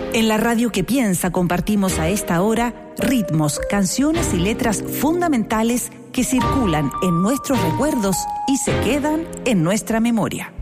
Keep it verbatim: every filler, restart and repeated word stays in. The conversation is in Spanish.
En la radio que piensa compartimos a esta hora ritmos, canciones y letras fundamentales que circulan en nuestros recuerdos y se quedan en nuestra memoria.